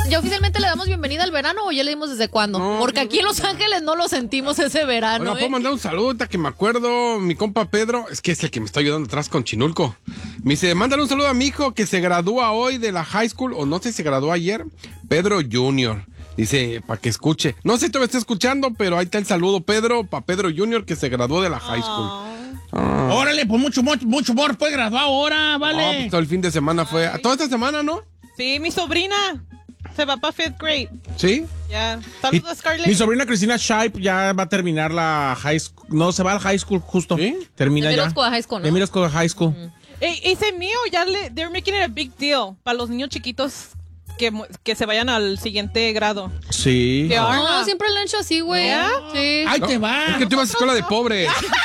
¿Ya oficialmente le damos bienvenida al verano o ya le dimos desde cuándo? No, porque aquí en Los Ángeles no lo sentimos ese verano. Bueno, puedo mandar un saludo ahorita que me acuerdo. Mi compa Pedro, es que es el que me está ayudando atrás con Chinulco. Me dice, mándale un saludo a mi hijo que se gradúa hoy de la high school, o no sé si se graduó ayer, Pedro Junior. Dice, para que escuche. No sé si todavía está escuchando, pero ahí está el saludo, Pedro, para Pedro Junior que se graduó de la high school. Órale, pues mucho amor, pues graduado ahora, vale. No, pues todo el fin de semana fue. Toda esta semana, ¿no? Sí, mi sobrina se va para 5th grade. ¿Sí? Ya. Saludos, Scarlett. Mi sobrina Cristina Shipe ya va a terminar la high school. No, se va al high school justo. ¿Sí? Termina De ya. Middle School a high school, ¿no? De Middle School a high school. Ese mío, they're making it a big deal para los niños chiquitos que se vayan al siguiente grado. Sí. Que ahora- No, siempre lo han hecho así, güey. Sí. Ahí te va. Es que tú ibas a escuela de pobres.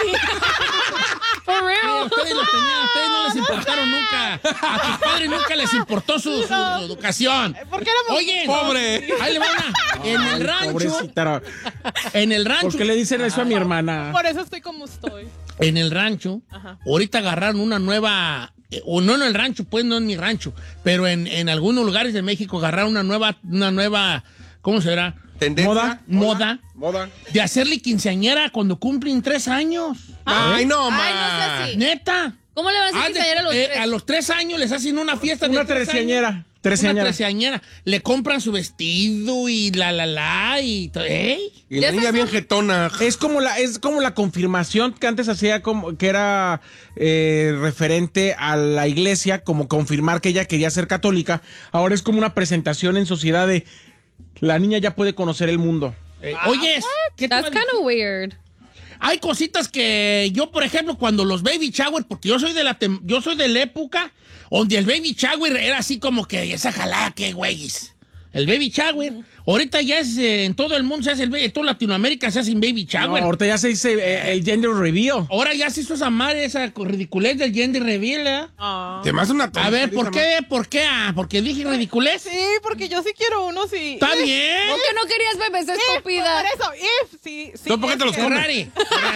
For real. Ustedes lo tenían, a ustedes no les importaron nunca. A tus padres nunca les importó su educación. ¿Por qué éramos Oye, pobre? Ahí le van en el rancho. Pobrecita. En el rancho. ¿Por qué le dicen eso a mi hermana? Por eso estoy como estoy. En el rancho. Ajá. Ahorita agarraron una nueva. O no en el rancho, pues no en mi rancho. Pero en algunos lugares de México agarraron una nueva. ¿Cómo será? Tendencia. Moda. Moda. De hacerle quinceañera cuando cumplen 3 años. Ay, no, Ay, no ma. sea así. Neta. ¿Cómo le van a hacer quinceañera a los tres? A los 3 años les hacen una fiesta Una de 3 treceañera. años. Treceañera. Una treceañera. Le compran su vestido y y todo. ¿Eh? Y la niña bien jetona. Es como la confirmación que antes hacía como que era referente a la iglesia, como confirmar que ella quería ser católica. Ahora es como una presentación en sociedad de la niña ya puede conocer el mundo. Oye, ¿qué te That's iba a kind of weird. Hay cositas que yo, por ejemplo, cuando los baby shower, porque yo soy de la época donde el baby shower era así como que esa jalada, que güeyes. El baby shower. Ahorita ya es en todo el mundo, se hace en toda Latinoamérica se hace en baby No, shower. ahorita ya se dice el gender reveal. Ahora ya se hizo esa madre, esa ridiculez del gender reveal, ¿eh? Te me hace una A ver, ¿por tontería, qué? ¿Por qué? ¿Porque dije ridiculez? Sí, porque yo sí quiero uno, sí. Está bien. ¿Por qué no querías bebés, estúpida? Por eso, sí. ¿Tú por qué te los comes? Ferrari.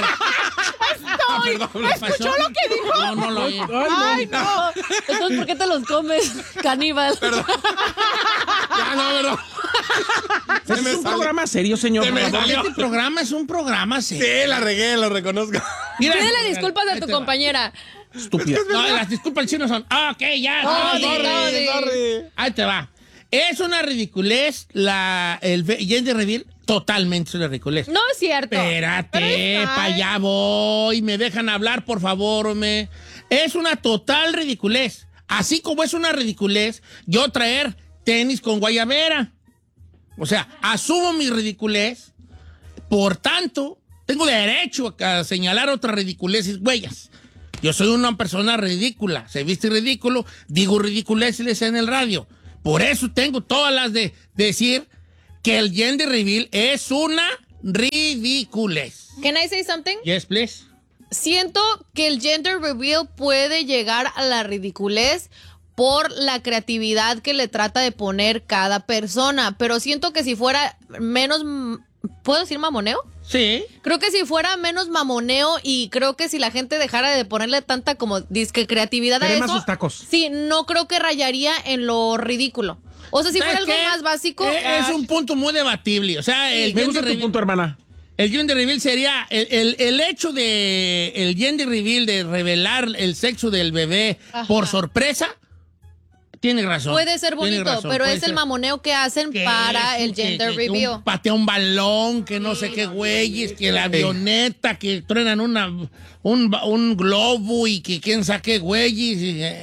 ¿Escuchó lo que dijo? No, no lo oí. Ay, no. Entonces, ¿por qué te los comes, caníbal? Ya, no, pero... Es un programa serio, señor. Se me por favor. salió. Este programa es un programa serio. Sí, la regué, lo reconozco. Mira, Pídele disculpas a ahí tu te va. compañera. Estúpida. No, las disculpas del chino son. Ah, ok, ya. Sorry. Ahí te va. Es una ridiculez el gender reveal. Totalmente es una ridiculez. No es cierto. Espérate, para allá voy. Me dejan hablar, por favor, hombre. Es una total ridiculez. Así como es una ridiculez yo traer tenis con guayabera. O sea, asumo mi ridiculez. Por tanto, tengo derecho a señalar otras ridiculeces, huellas. Yo soy una persona ridícula. Se viste ridículo. Digo ridiculeces en el radio. Por eso tengo todas las de decir que el gender reveal es una ridiculez. Can I say something? Yes, please. Siento que el gender reveal puede llegar a la ridiculez por la creatividad que le trata de poner cada persona, pero siento que si fuera menos, ¿puedo decir mamoneo? Sí. Creo que si fuera menos mamoneo y creo que si la gente dejara de ponerle tanta como disque creatividad a Crema eso, sus tacos. sí, no creo que rayaría en lo ridículo. O sea, si fuera ¿Sabes algo qué? más básico. Es un punto muy debatible. O sea, el Me gender gusta tu reveal. punto, hermana. El gender reveal sería el hecho de el gender reveal de revelar el sexo del bebé por sorpresa. Tiene razón. Puede ser Tiene bonito, razón, pero puede es el ser. mamoneo que hacen Que para eso, el gender reveal. patea un balón, que no sé qué güeyes, que la avioneta, que truenan un globo y que quién sabe qué güeyes.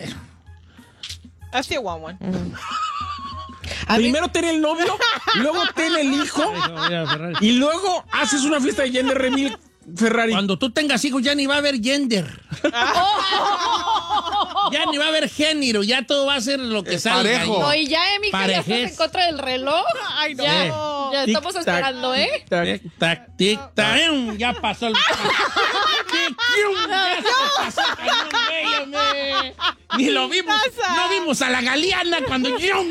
I still want one. Primero ten el novio, luego ten el hijo y luego haces una fiesta de gender reveal, Ferrari. Cuando tú tengas hijos ya ni va a haber gender. Ya ni va a haber género, ya todo va a ser lo que salga. parejo. No, y ya, Emi, que ya estás Parejez. en contra del reloj. Ay, no. Ya, ya estamos Tic-tac. esperando, ¿eh? Tic, tac, tic, tac. Ya pasó el. Ya pasó el cañón, güey, hombre. Ni lo vimos. No vimos a la Galeana cuando.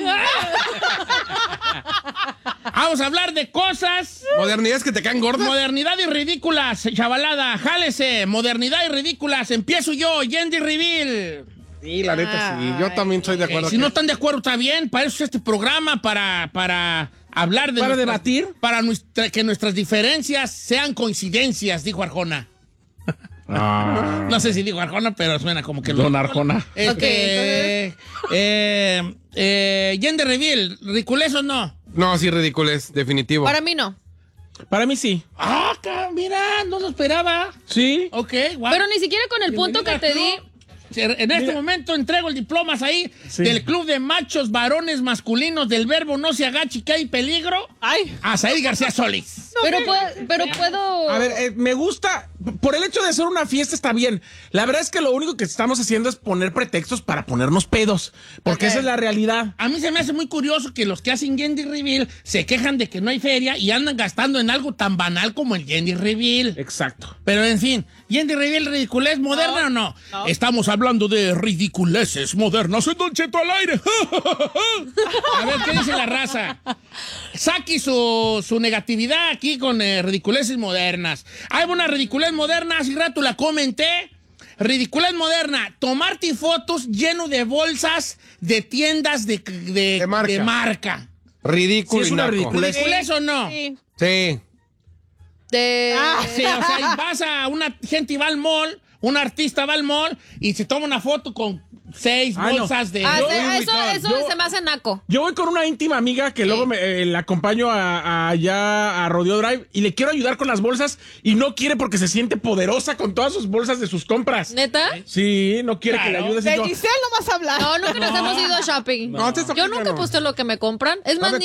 Vamos a hablar de cosas. Modernidades que te caen gordas. Modernidad y ridículas, chavalada. Jálese. Modernidad y ridículas. Empiezo yo, gender reveal. Sí, la neta, sí. Yo también estoy de acuerdo. Si no están de acuerdo, está bien. Para eso es este programa, para hablar de... ¿Para debatir? Para que nuestras diferencias sean coincidencias, dijo Arjona. No sé si dijo Arjona, pero suena como que... Don Arjona. Gender reveal, ¿ridiculez o no? No, sí, ridículo, definitivo. Para mí no. Para mí sí. Mira, no lo esperaba. Sí. Ok, guau. Pero ni siquiera con el punto que te di. En este momento entrego el diplomas ahí del Club de Machos Varones Masculinos del Verbo No Se Agache que hay peligro. Ay. A Said García Solís. Pero puedo... A ver, me gusta, por el hecho de hacer una fiesta está bien. La verdad es que lo único que estamos haciendo es poner pretextos para ponernos pedos, porque esa es la realidad. A mí se me hace muy curioso que los que hacen Gender Reveal se quejan de que no hay feria y andan gastando en algo tan banal como el Gender Reveal. Exacto. Pero en fin, Gender Reveal, ¿ridiculez moderna o no? Estamos hablando de ridiculeces modernas. En Don Cheto al aire. A ver, ¿qué dice la raza? Saqui su negatividad aquí con ridiculeces modernas. Hay una ridiculez moderna, hace rato la comenté. Ridiculez moderna, tomarte fotos lleno de bolsas de tiendas de marca. Ridículo. Sí, es una ridiculez. ¿Ridiculez o no? Sí. Sí. Sí, o sea, vas a una gente va al mall, un artista va al mall y se toma una foto con 6 bolsas de... Eso se me hace naco. Yo voy con una íntima amiga que luego la acompaño allá a Rodeo Drive y le quiero ayudar con las bolsas y no quiere porque se siente poderosa con todas sus bolsas de sus compras. ¿Neta? Sí, no quiere que le ayudes. De Y yo, Giselle no vas a hablar. No, nunca nos hemos ido shopping. No, Yo nunca posteo lo que me compran. Es más,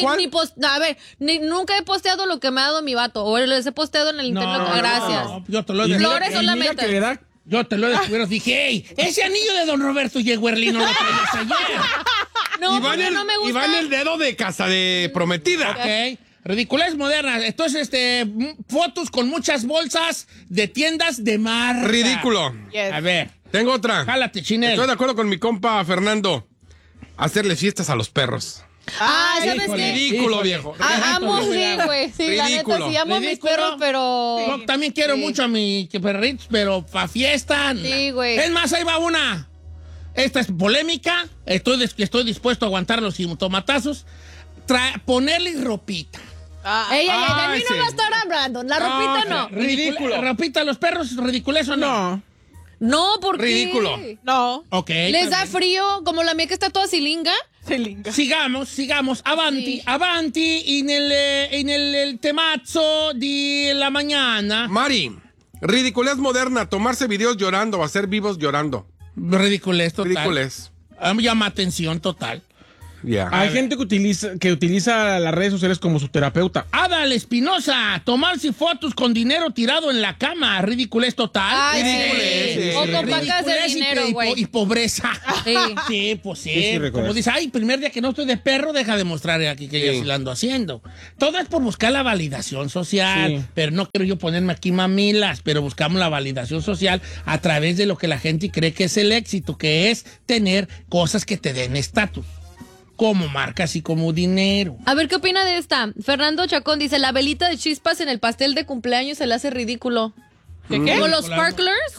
nunca he posteado lo que me ha dado mi vato. O les he posteado en el internet. Gracias. No, yo te lo y he Flores mira, y mira solamente. que le da. Yo te lo he descubierto. Dije, hey, ese anillo de Don Roberto Yeguerlino lo traías ayer. No, y va porque en no me gusta. y va en el dedo de casa de prometida. Ok. Ridiculez modernas. Entonces, fotos con muchas bolsas de tiendas de marca. Ridículo. Yes. A ver, Tengo otra. jálate, Chinel. Estoy de acuerdo con mi compa Fernando. Hacerle fiestas a los perros. ¿Sabes qué? Ridículo, viejo. Amo, sí, güey. Sí, la neta, Ridículo. sí, amo a mis Ridículo. perros, pero... Yo también quiero mucho a mis perritos, pero para fiesta. Sí, güey. Es más, ahí va una. Esta es polémica. Estoy dispuesto a aguantar los tomatazos. Ponerles ropita. Ey, de mí sí. no va a estar hablando. La ropita no. Ridículo. ¿Ropita a los perros? ¿Ridiculez o no? No. No, porque... Ridículo. No. Ok. Les da frío, como la mía que está toda cilinga. Se linga. Sigamos. Avanti, Sí. avanti en el temazzo de la mañana. Mari, ridiculez moderna. Tomarse videos llorando o hacer vivos llorando. Ridiculez total. Ridiculez. Llama atención total. Ya. Hay gente que utiliza las redes sociales como su terapeuta. Adal Espinosa, tomarse fotos con dinero tirado en la cama. Ridiculez total. Ay, Ridiculez, sí. sí. O con vacas de Ridiculez dinero, y güey. pobreza. Sí. Sí, pues sí. Sí, recuerdo. Como dice, ay, primer día que no estoy de perro, deja de mostrar aquí que yo Sí. sí la ando haciendo. Todo es por buscar la validación social. Sí. Pero no quiero yo ponerme aquí mamilas, pero buscamos la validación social a través de lo que la gente cree que es el éxito, que es tener cosas que te den estatus. Como marcas y como dinero. A ver, ¿qué opina de esta? Fernando Chacón dice, la velita de chispas en el pastel de cumpleaños se le hace ridículo. ¿De qué? ¿Como los sparklers?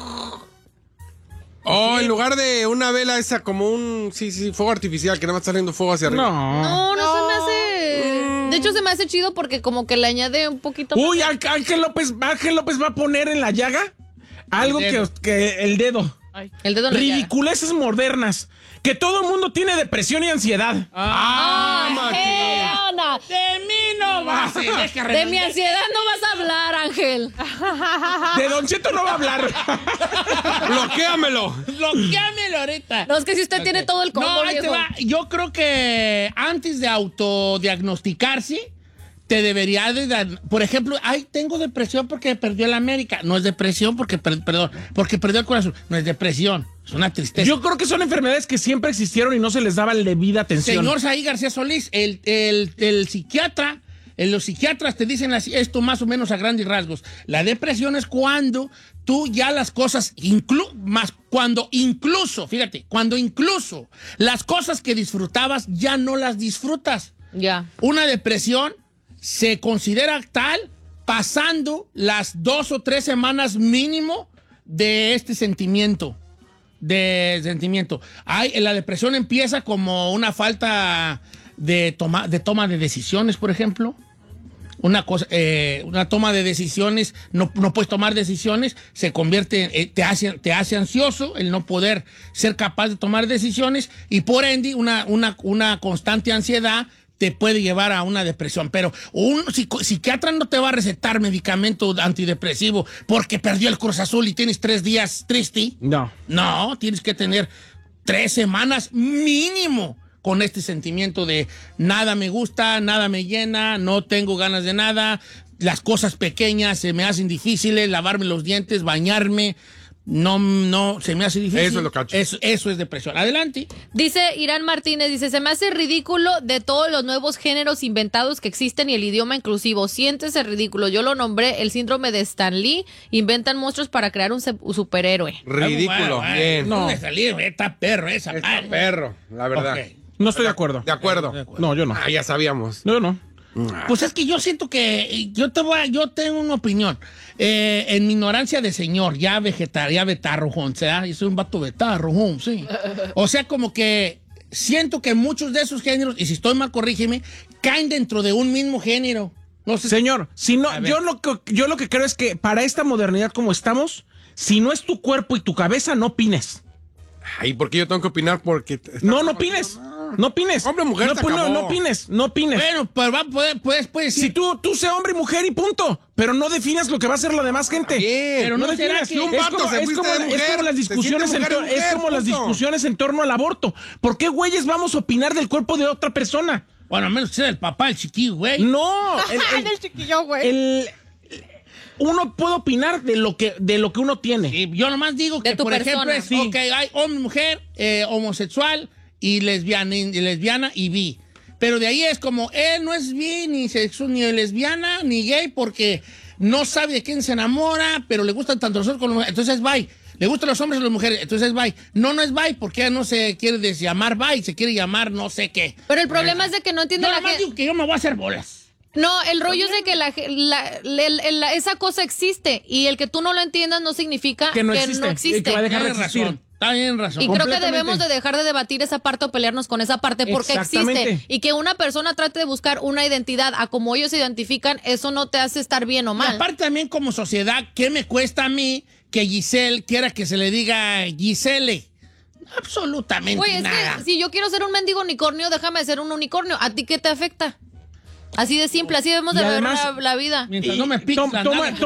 Oh, en lugar de una vela esa como un fuego artificial que nada más está saliendo fuego hacia arriba. No. No se me hace... De hecho, se me hace chido porque como que le añade un poquito... Uy, Ángel López va a poner en la llaga algo El dedo. que el dedo. El dedo en la llaga. Ridiculeces modernas. Que todo el mundo tiene depresión y ansiedad. Ana, De mí no vas a de mi ansiedad no vas a hablar, Ángel. De Don Cheto no va a hablar. ¡Bloquéamelo! Bloqueamelo ahorita. No, es que si usted tiene todo el combo, No, ahí te viejo. va. Yo creo que antes de autodiagnosticarse, te debería de dar, por ejemplo, ay, tengo depresión porque perdió el América. No es depresión porque perdió el corazón. No es depresión, es una tristeza. Yo creo que son enfermedades que siempre existieron y no se les daba la debida atención. Señor Saí García Solís, el psiquiatra, los psiquiatras te dicen así, esto más o menos a grandes rasgos. La depresión es cuando tú ya las cosas, cuando incluso las cosas que disfrutabas ya no las disfrutas. Ya. Una depresión se considera tal pasando las 2 o 3 semanas mínimo de este sentimiento. de sentimiento. La depresión empieza como una falta de toma de decisiones, por ejemplo. Una toma de decisiones, no puedes tomar decisiones, se convierte, te hace ansioso el no poder ser capaz de tomar decisiones y por ende una constante ansiedad te puede llevar a una depresión. Pero un psiquiatra no te va a recetar medicamento antidepresivo porque perdió el Cruz Azul y tienes 3 días triste. No. No, tienes que tener 3 semanas mínimo con este sentimiento de nada me gusta, nada me llena, no tengo ganas de nada, las cosas pequeñas se me hacen difíciles, lavarme los dientes, bañarme, no, se me hace difícil. Eso es lo cacho. Eso es depresión. Adelante. Dice Irán Martínez, dice, se me hace ridículo de todos los nuevos géneros inventados que existen y el idioma inclusivo. Siéntese ridículo. Yo lo nombré el síndrome de Stan Lee. Inventan monstruos para crear un superhéroe. Ridículo. Bueno, Bien. No. De salir, está perro esa. Está perro, la verdad. Ok. No estoy de acuerdo. De acuerdo. No, yo no. Ah, ya sabíamos. No, no. Pues es que yo siento que yo tengo una opinión. En mi ignorancia de señor, ya betarrojón, ¿sea? Yo soy un vato betarrojón, sí. O sea, como que siento que muchos de esos géneros, y si estoy mal, corrígeme, caen dentro de un mismo género. No sé. Señor, si no, A ver. yo lo que creo es que para esta modernidad como estamos, si no es tu cuerpo y tu cabeza, no opines. Ay, ¿por qué yo tengo que opinar? Porque... No opines. No opines. Hombre o mujer, no, se pues, no acabó. opines. No opines. Bueno, pero va a puedes Si decir. tú sé hombre y mujer y punto, pero no definas lo que va a hacer la demás gente. Bien. Pero no será definas. que un vato se viste de mujer, es como las se discusiones siente mujer y mujer, es como las punto. discusiones en torno al aborto. ¿Por qué güeyes vamos a opinar del cuerpo de otra persona? Bueno, a menos que sea el papá, el chiquillo, güey. No. El chiquillo, güey. Uno puede opinar de lo que uno tiene. Sí, yo nomás digo De que, tu por ejemplo, persona. es, Sí. ok, hay hombre, mujer, homosexual y lesbiana y bi. Pero de ahí es como, él no es bi, ni sexo, ni lesbiana, ni gay, porque no sabe de quién se enamora, pero le gustan tanto los hombres como las mujeres. Entonces es bi. Le gustan los hombres y las mujeres, entonces es bi. No es bi, porque ella no se quiere llamar bi, se quiere llamar no sé qué. Pero el problema es de que no entiende Yo la nomás gente. digo que yo me voy a hacer bolas. No, el rollo es de que esa cosa existe y el que tú no lo entiendas no significa Que no existe, y que va a dejar de Tienes existir. razón, está bien razón. Y creo que Completamente. debemos de dejar de debatir esa parte o pelearnos con esa parte porque Exactamente. existe. Y que una persona trate de buscar una identidad a como ellos se identifican, eso no te hace estar bien o Y mal. aparte también como sociedad, ¿qué me cuesta a mí que Giselle quiera que se le diga Gisele? Absolutamente Güey, es nada. que si yo quiero ser un mendigo unicornio, déjame ser un unicornio. ¿A ti qué te afecta? Así de simple, así debemos de Y ver además- la vida. Mientras no me piques la nalga.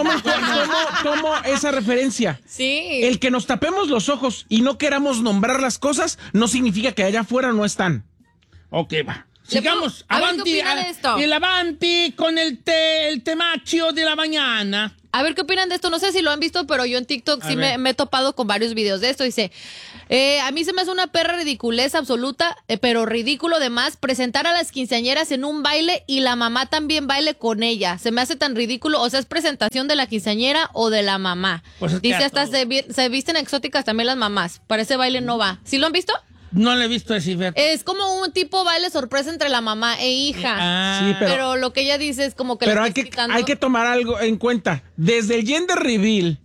Tomo esa referencia. Sí. El que nos tapemos los ojos y no queramos nombrar las cosas no significa que allá afuera no están. Ok, va. Le Sigamos. puedo- a ver, ¿qué Avanti. opina de esto? El avanti con el temaccio de la mañana. A ver qué opinan de esto. No sé si lo han visto, pero yo en TikTok sí me he topado con varios videos de esto. Dice, a mí se me hace una perra ridiculez absoluta, pero ridículo de más, presentar a las quinceañeras en un baile y la mamá también baile con ella. Se me hace tan ridículo. O sea, ¿es presentación de la quinceañera o de la mamá? Pues es que Dice, a hasta todos. se visten exóticas también las mamás. Para ese baile no va. ¿Sí lo han visto? No le he visto ese ver. Es como un tipo baile sorpresa entre la mamá e hija. Ah. Sí, pero lo que ella dice es como que Pero le hay está que, explicando. hay que tomar algo en cuenta. Desde el gender reveal,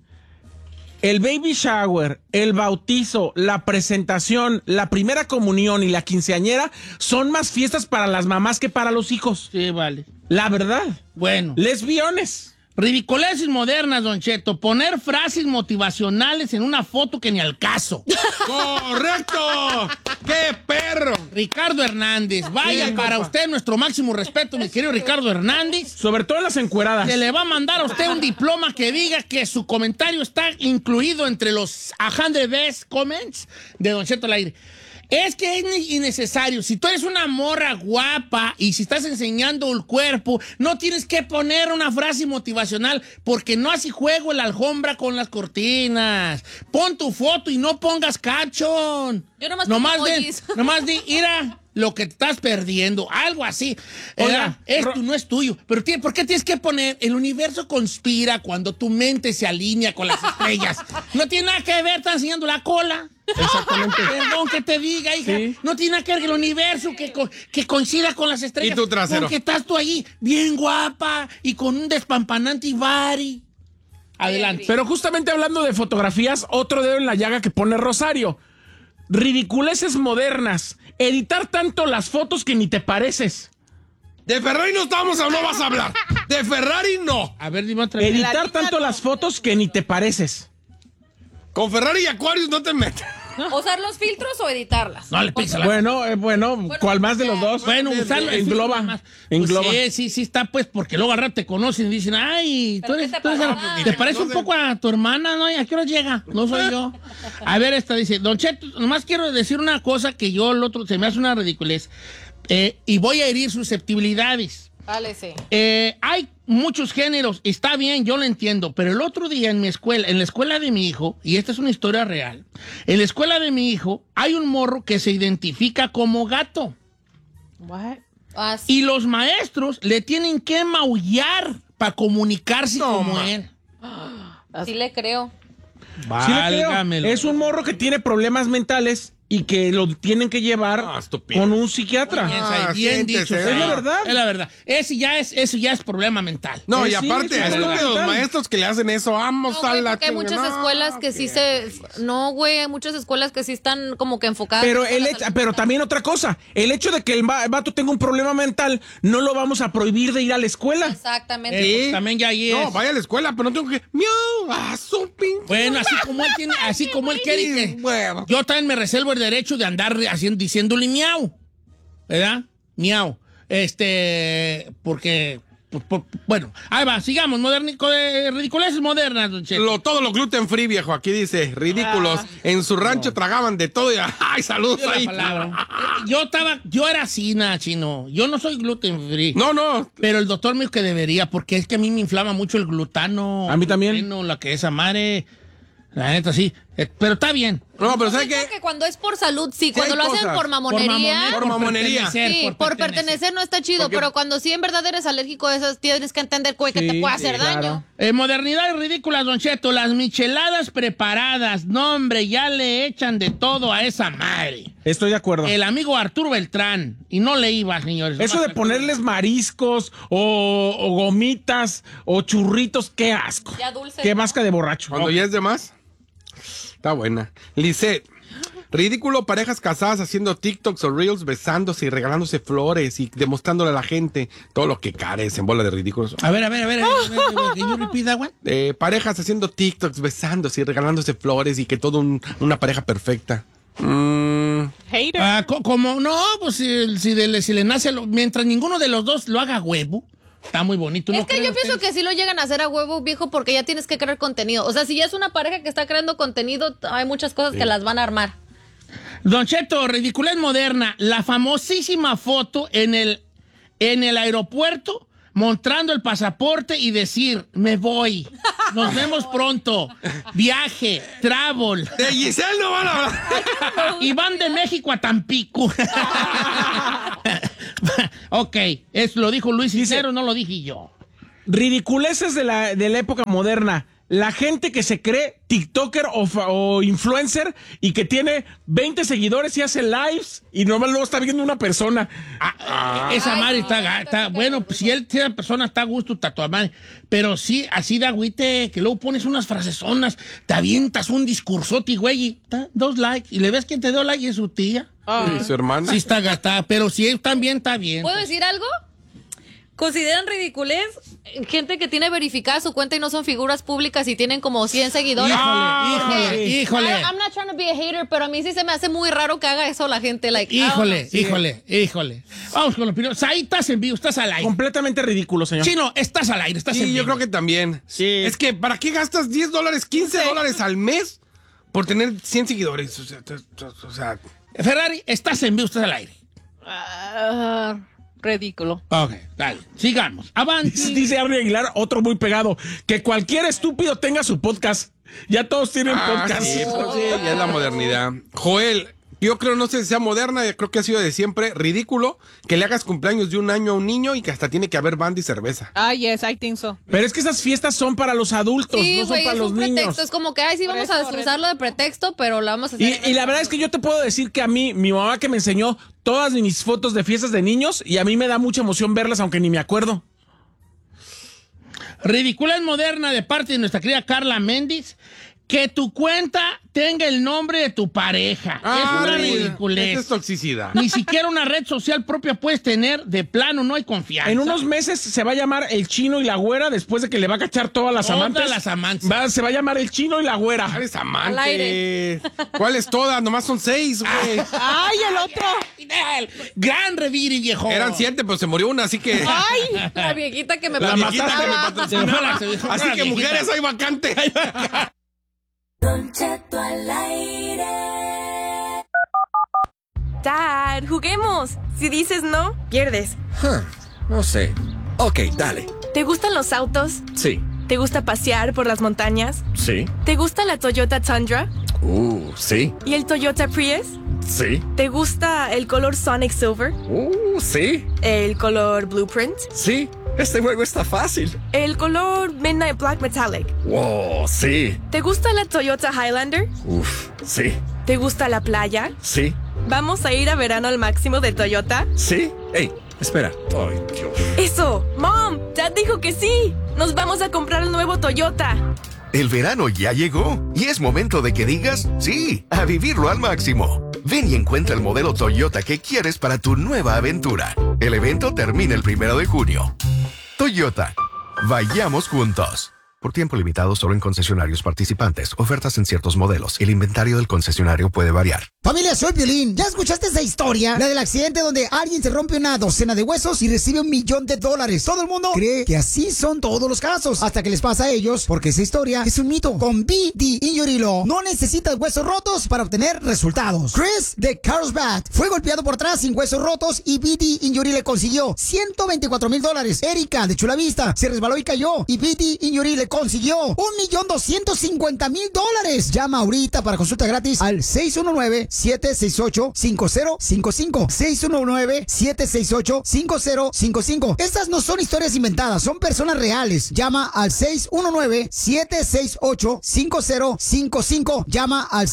el baby shower, el bautizo, la presentación, la primera comunión y la quinceañera son más fiestas para las mamás que para los hijos. Sí, vale. La verdad. Bueno. Lesbiones. Ridiculeces modernas, Don Cheto. Poner frases motivacionales en una foto que ni al caso. ¡Correcto! ¡Qué perro! Ricardo Hernández. Vaya, Bien, para compa. usted nuestro máximo respeto, mi querido Ricardo Hernández. Sobre todo en las encueradas. Se le va a mandar a usted un diploma que diga que su comentario está incluido entre los 100 best comments de Don Cheto al aire. Es que es innecesario. Si tú eres una morra guapa y si estás enseñando el cuerpo, no tienes que poner una frase motivacional porque no hace juego la alfombra con las cortinas. Pon tu foto y no pongas cachón. Yo nomás pongo emojis. nomás di, mira lo que te estás perdiendo. Algo así. Oiga, Esto no es tuyo. Pero ¿por qué tienes que poner el universo conspira cuando tu mente se alinea con las estrellas? No tiene nada que ver, está enseñando la cola. Exactamente. Perdón que te diga, hija. Sí. No tiene nada que ver que el universo que coincida con las estrellas. ¿Y tu trasero? Porque estás tú ahí bien guapa y con un despampanante body. Adelante. Pero justamente hablando de fotografías, otro dedo en la llaga que pone Rosario. Ridiculeces modernas. Editar tanto las fotos que ni te pareces. De Ferrari no estamos o no vas a hablar. De Ferrari no. A ver, dime otra vez. Editar tanto las fotos que ni te pareces. Con Ferrari y Aquarius no te metas. ¿Usar los filtros o editarlas? No le pises la... Bueno, ¿cuál más de los dos? Bueno, usarlo engloba. Engloba. Pues sí está, pues, porque luego al rato te conocen y dicen, ay, tú eres, te parece un poco a tu hermana, ¿no? ¿Y a qué hora llega? No soy yo. A ver, esta dice, Don Cheto, nomás quiero decir una cosa que yo, el otro, se me hace una ridiculez. Y voy a herir susceptibilidades. Vale, sí. Hay muchos géneros, está bien, yo lo entiendo, pero el otro día en mi escuela, en la escuela de mi hijo, y esta es una historia real, en la escuela de mi hijo hay un morro que se identifica como gato. What? Y los maestros le tienen que maullar para comunicarse como él. Sí le creo. Sí le creo. Válgamelo. Es un morro que tiene problemas mentales y que lo tienen que llevar estúpido. con un psiquiatra. Bien dicho. siéntese. Es la verdad. Es la verdad. Eso ya es problema mental. No, y Sí, aparte, sí, es sí, uno de los total. maestros que le hacen eso. Vamos No, a güey, la porque hay muchas chingada. escuelas que sí se... No, güey, hay muchas escuelas que sí están como que enfocadas... Pero, en la salud pero mental. también otra cosa, el hecho de que el vato tenga un problema mental, no lo vamos a prohibir de ir a la escuela. Exactamente. Pues también ya ahí es. No, vaya a la escuela, pero no tengo que... ¡Miau! Su pinche... Bueno, así como él quiere que... Bueno. Yo también me reservo el derecho de andar diciéndole miau. ¿Verdad? Miau. Porque... bueno, ahí va, sigamos. Ridiculeces modernas, Don Cheto. Todo lo gluten free, viejo. Aquí dice, ridículos. En su rancho tragaban de todo y... ¡Ay, saludos La ahí! palabra. Yo era así, chino. Yo no soy gluten free. No. Pero el doctor me dijo que debería, porque es que a mí me inflama mucho el glutano. A mí también. Bueno, la que esa madre. La neta, sí. Pero está bien. No, pero ¿sabes Siento qué? que cuando es por salud, sí. Cuando hay lo hacen cosas. por mamonería... Por mamonería. Sí, por pertenecer no está chido, Porque- pero cuando sí en verdad eres alérgico a eso, tienes que entender, güey, que Sí, te puede hacer claro. daño. Modernidades ridículas, Don Cheto. Las micheladas preparadas. No, hombre, ya le echan de todo a esa madre. Estoy de acuerdo. El amigo Arturo Beltrán. Y no le iba, señores. Eso de ponerles mariscos o gomitas o churritos, qué asco. Ya dulce. Qué vasca de borracho. Cuando ya es de más. Está buena. Lisette. Ridículo parejas casadas haciendo TikToks o Reels besándose y regalándose flores y demostrándole a la gente todo lo que carecen. Bola de ridículos. A ver. Can you repeat that one? Parejas haciendo TikToks besándose y regalándose flores y que todo una pareja perfecta. Hater. Como no, pues si le nace, mientras ninguno de los dos lo haga huevo, está muy bonito. Es ¿no que creen yo pienso ustedes? que sí lo llegan a hacer a huevo, viejo, porque ya tienes que crear contenido. O sea, si ya es una pareja que está creando contenido, hay muchas cosas que las van a armar. Don Cheto, ridiculez moderna, la famosísima foto en el aeropuerto mostrando el pasaporte y decir, me voy, nos vemos pronto, viaje, travel. De Giselle no van a hablar. Y van de México a Tampico. Ok, eso lo dijo Luis Cicero, no lo dije yo. Ridiculeces de la época moderna. La gente que se cree TikToker o influencer y que tiene 20 seguidores y hace lives y nomás luego está viendo una persona. Esa Ay, madre no, está bueno, pues, si esa persona está a gusto, está toda madre. Pero sí, así de agüite, que luego pones unas frasesonas, te avientas un discursote, güey, y 2 likes, y le ves quién te dio like y es su tía. Y su hermana. Sí está gastada, pero si también está bien. ¿Puedo decir algo? ¿Consideran ridiculez gente que tiene verificada su cuenta y no son figuras públicas y tienen como 100 seguidores? Híjole. I'm not trying to be a hater, pero a mí sí se me hace muy raro que haga eso la gente. Like, Híjole. Vamos con la opinión. Ahí estás en vivo, estás al aire. Completamente ridículo, señor. Chino, estás al aire, estás en Sí, vivo. yo creo que también. Sí. Es que, ¿para qué gastas $10, $15 al mes por tener 100 seguidores? O sea, Ferrari, estás en vivo, estás al aire. Ridículo. Ok, dale, sigamos. Avance. Dice Arne Aguilar, otro muy pegado, que cualquier estúpido tenga su podcast. Ya todos tienen podcast. sí, pues sí, ya es la modernidad. Joel, yo creo, no sé si sea moderna, yo creo que ha sido de siempre ridículo que le hagas cumpleaños de un año a un niño y que hasta tiene que haber banda y cerveza. Yes, I think so. Pero es que esas fiestas son para los adultos, sí, no son güey, para es los un niños. pretexto. Es como que, ay, sí, vamos a usarlo de pretexto, pero lo vamos a hacer. Y la verdad es que yo te puedo decir que a mí, mi mamá que me enseñó todas mis fotos de fiestas de niños y a mí me da mucha emoción verlas aunque ni me acuerdo. Ridiculez moderna de parte de nuestra querida Carla Méndez. Que tu cuenta tenga el nombre de tu pareja. Es una ridiculez. Esa es toxicidad. Ni siquiera una red social propia puedes tener. De plano, no hay confianza. En unos meses se va a llamar el chino y la güera después de que le va a cachar todas las amantes. Todas las amantes. Se va a llamar el chino y la güera. ¿Cuáles Al amantes? aire. ¿Cuáles todas? Nomás son 6, güey. ¡Ay, el otro! Gran reviri, viejo. Eran 7, pero se murió una, así que... ¡Ay! La viejita que me La viejita que me patrocinaba. patrocinaba. Se dejó Así una que, viejita. mujeres, hay vacante. Don Cheto al aire. Dad, juguemos. Si dices no, pierdes. No sé. Ok, dale. ¿Te gustan los autos? Sí, ¿Te gusta pasear por las montañas? sí. ¿Te gusta la Toyota Tundra? Sí, ¿Y el Toyota Prius? sí. ¿Te gusta el color Sonic Silver? Sí, ¿El color Blueprint? sí. Este juego está fácil. ¿El color Midnight Black Metallic? Wow, sí. ¿Te gusta la Toyota Highlander? Sí, ¿Te gusta la playa? sí, ¿Vamos a ir a verano al máximo de Toyota? sí. Ey, espera. Ay, Dios. ¡Eso! ¡Mom! Dad dijo que sí. Nos vamos a comprar el nuevo Toyota. El verano ya llegó y es momento de que digas sí, a vivirlo al máximo. Ven y encuentra el modelo Toyota que quieres para tu nueva aventura. El evento termina el 1 de junio. Toyota, vayamos juntos. Por tiempo limitado solo en concesionarios participantes. Ofertas en ciertos modelos. El inventario del concesionario puede variar. Familia, soy Piolín. ¿Ya escuchaste esa historia? La del accidente donde alguien se rompe una docena de huesos y recibe $1 millón. Todo el mundo cree que así son todos los casos. Hasta que les pasa a ellos, porque esa historia es un mito. Con BD Injury Law, no necesitas huesos rotos para obtener resultados. Chris de Carlsbad fue golpeado por atrás sin huesos rotos y BD Injury le consiguió $124,000. Erika de Chula Vista se resbaló y cayó y BD Injury le consiguió $1,250,000. Llama ahorita para consulta gratis al 619-768-5055. 619-768-5055. Estas no son historias inventadas, son personas reales. Llama al 619-768-5055. Llama al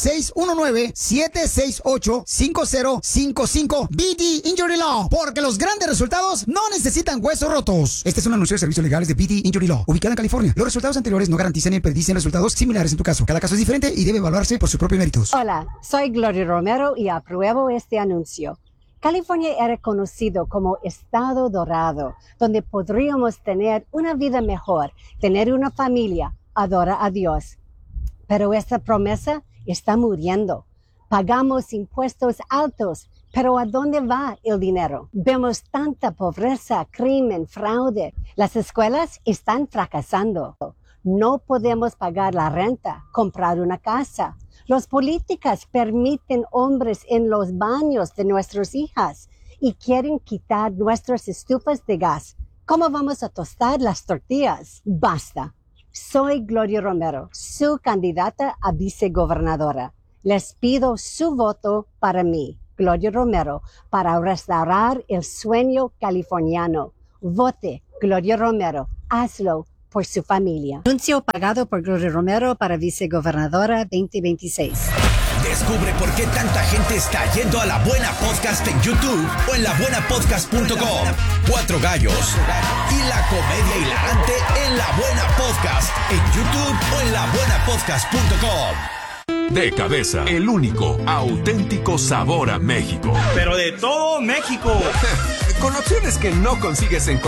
619-768-5055. BD Injury Law, porque los grandes resultados no necesitan huesos rotos. Este es un anuncio de servicios legales de BD Injury Law, ubicada en California. Los resultados anteriores no garantizan ni predicen resultados similares en tu caso. Cada caso es diferente y debe evaluarse por sus propios méritos. Hola, soy Gloria Romero y apruebo este anuncio. California era conocido como Estado Dorado, donde podríamos tener una vida mejor, tener una familia, adorar a Dios. Pero esta promesa está muriendo. Pagamos impuestos altos, pero ¿a dónde va el dinero? Vemos tanta pobreza, crimen, fraude. Las escuelas están fracasando. No podemos pagar la renta, comprar una casa. Los políticos permiten hombres en los baños de nuestras hijas y quieren quitar nuestras estufas de gas. ¿Cómo vamos a tostar las tortillas? Basta. Soy Gloria Romero, su candidata a vicegobernadora. Les pido su voto para mí, Gloria Romero, para restaurar el sueño californiano. Vote Gloria Romero. Hazlo por su familia. Anuncio pagado por Gloria Romero para vicegobernadora 2026. Descubre por qué tanta gente está yendo a La Buena Podcast en YouTube o en labuenapodcast.com. 4 gallos y la comedia hilarante en La Buena Podcast en YouTube o en labuenapodcast.com. De Cabeza, el único auténtico sabor a México. Pero de todo México. Con opciones que no consigues en